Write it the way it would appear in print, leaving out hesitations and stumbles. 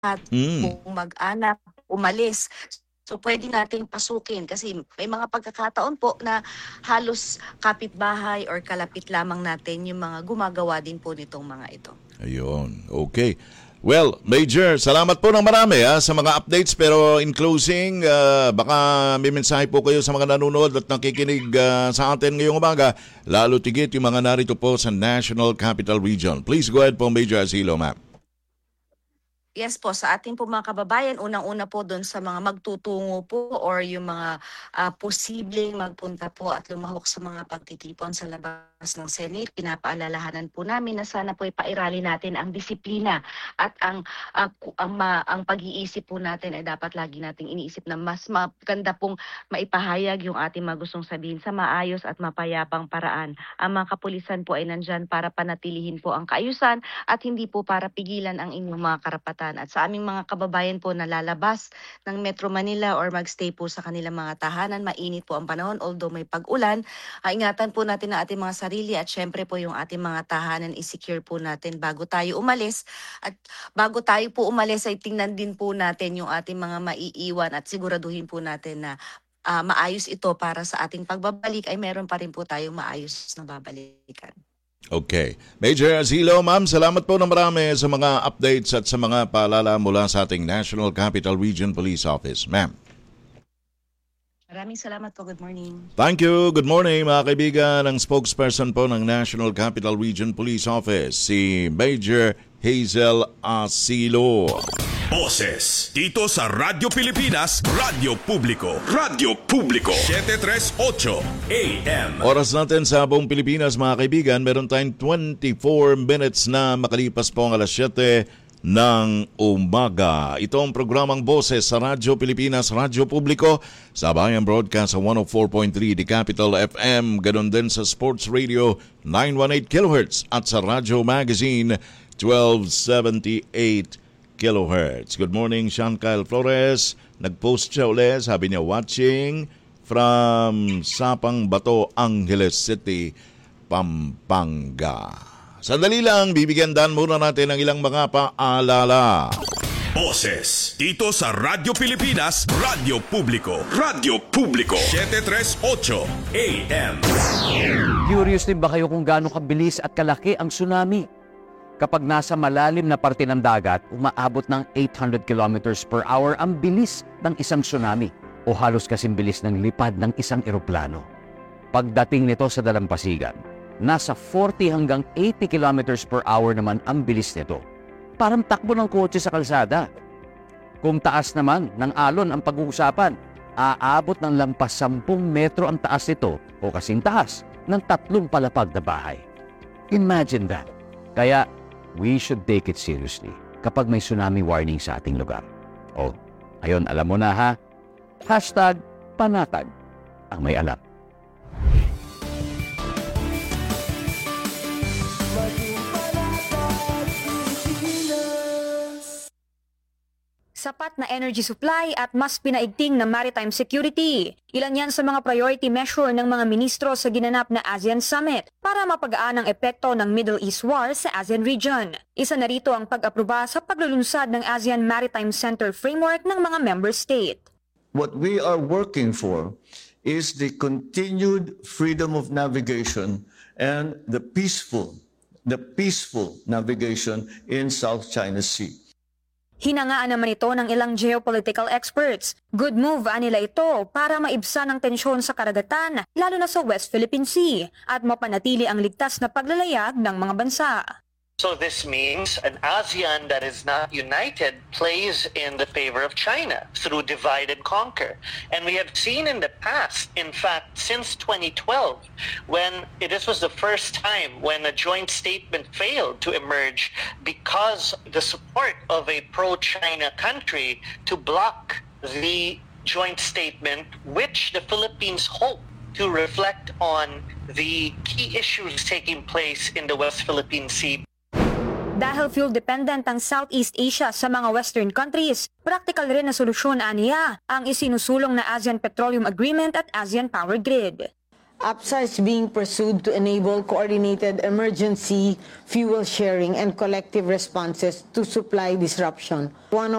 Mm. kung mag-anak, umalis. So pwede nating pasukin kasi may mga pagkakataon po na halos kapitbahay or kalapit lamang natin yung mga gumagawa din po nitong mga ito. Ayun. Okay. Well, Major, salamat po ng marami sa mga updates. Pero in closing, baka may mensahe po kayo sa mga nanonood at nakikinig sa atin ngayong umaga, lalo tigit yung mga narito po sa National Capital Region. Please go ahead po, Major Asilo, ma'am. Yes po, sa ating po mga kababayan, unang-una po doon sa mga magtutungo po or yung mga posibleng magpunta po at lumahok sa mga pagtitipon sa labas ng Senate, pinapaalalahanan po namin na sana po ipairali natin ang disiplina at ang pag-iisip po natin ay dapat lagi nating iniisip na mas maganda pong maipahayag yung ating mga gustong sabihin sa maayos at mapayapang paraan. Ang mga kapulisan po ay nandyan para panatilihin po ang kaayusan at hindi po para pigilan ang inyong mga karapatan. At sa aming mga kababayan po na lalabas ng Metro Manila or magstay po sa kanilang mga tahanan, mainit po ang panahon, although may pag-ulan, ingatan po natin ang ating mga sarili at syempre po yung ating mga tahanan i-secure po natin bago tayo umalis. At bago tayo po umalis ay tingnan din po natin yung ating mga maiiwan at siguraduhin po natin na maayos ito para sa ating pagbabalik ay meron pa rin po tayong maayos na babalikan. Okay. Major Asilo, ma'am, salamat po ng marami sa mga updates at sa mga paalala mula sa ating National Capital Region Police Office. Ma'am. Maraming salamat po. Good morning. Thank you. Good morning, mga kaibigan. Ang spokesperson po ng National Capital Region Police Office, si Major Hazel Asilo. Boses dito sa Radyo Pilipinas, Radyo Publiko. Radyo Publiko 738 AM. Oras natin sa buong Pilipinas, mga kaibigan, meron tayong 24 minutes na makalipas po ang alas 7 ng umaga. Ito ang programang Boses sa Radyo Pilipinas, Radyo Publiko, sa Bayan Broadcast sa 104.3 The Capital FM, ganon din sa Sports Radio 918 kHz at sa Radyo Magazine 1278 kHz. Good morning, Sean Kyle Flores. Nag-post siya ulit, sabi niya, watching from Sapang Bato, Angeles City, Pampanga. Sandali lang, bibigyan dan muna natin ng ilang mga paalala. Boses dito sa Radyo Pilipinas, Radyo Publiko. Radyo Publiko 738 AM. Curious din ba kayo kung gaano kabilis at kalaki ang tsunami? Kapag nasa malalim na parte ng dagat, umaabot ng 800 kilometers per hour ang bilis ng isang tsunami o halos kasing bilis ng lipad ng isang eroplano. Pagdating nito sa dalampasigan, nasa 40 hanggang 80 kilometers per hour naman ang bilis nito. Parang takbo ng kotse sa kalsada. Kung taas naman ng alon ang pag-uusapan, aabot ng lampas 10 metro ang taas nito o kasing taas ng 3 palapag na bahay. Imagine that. Kaya, we should take it seriously kapag may tsunami warning sa ating lugar. O, ayun, alam mo na ha? #panatag ang may alam. Sapat na energy supply at mas pinaigting na maritime security. Ilan yan sa mga priority measure ng mga ministro sa ginanap na ASEAN Summit para mapagaan ang epekto ng Middle East War sa ASEAN region. Isa na rito ang pag-aproba sa paglulunsad ng ASEAN Maritime Center Framework ng mga member state. What we are working for is the continued freedom of navigation and the peaceful navigation in South China Sea. Hinangaan naman ito ng ilang geopolitical experts. Good move nila ito para maibsan ang tensyon sa karagatan, lalo na sa West Philippine Sea, at mapanatili ang ligtas na paglalayag ng mga bansa. So this means an ASEAN that is not united plays in the favor of China through divide and conquer. And we have seen in the past, in fact, since 2012, when this was the first time when a joint statement failed to emerge because the support of a pro-China country to block the joint statement, which the Philippines hope to reflect on the key issues taking place in the West Philippine Sea. Dahil fuel-dependent ang Southeast Asia sa mga Western countries, practical rin na solusyon aniya ang isinusulong na ASEAN Petroleum Agreement at ASEAN Power Grid. APSA is being pursued to enable coordinated emergency fuel sharing and collective responses to supply disruption. One of